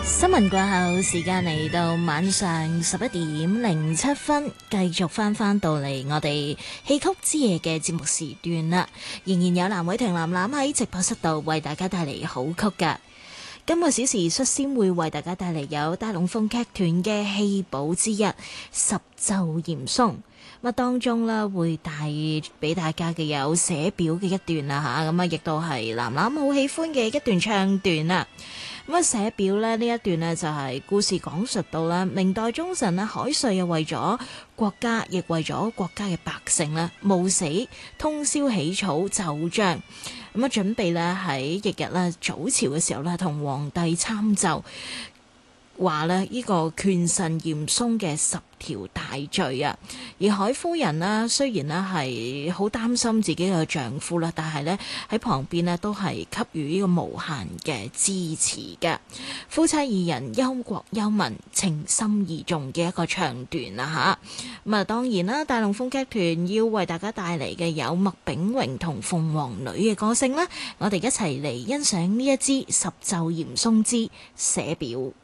新聞過後，時間嚟到晚上11:07，繼續翻到嚟我哋戲曲之夜嘅節目時段啦。仍然有藍偉霆藍藍喺直播室度為大家帶嚟好曲噶。今個小時率先會為大家帶嚟有大龍鳳劇團嘅戲寶之一十奏嚴嵩。咁當中咧會帶俾大家嘅有寫表嘅一段啦吓，咁亦都係藍藍好喜歡嘅一段唱段啦。咁寫表咧呢一段呢，就係故事講述到啦，明代忠臣啊海瑞啊為咗國家，亦為咗國家嘅百姓啦，冒死通宵起草奏章，咁準備咧喺翌日咧早朝嘅時候咧同皇帝參奏。話咧呢個權臣嚴嵩嘅10條大罪啊，而海夫人呢，雖然呢係好擔心自己嘅丈夫啦，但係呢喺旁邊呢都係給予呢個無限嘅支持嘅。夫妻二人憂國憂民，情深意重嘅一個唱段啦吓。咁啊，當然啦，大龍鳳劇團要為大家帶嚟嘅有麥炳榮同鳳凰女嘅歌聲啦，我哋一齊嚟欣賞呢一支十奏嚴嵩之寫表。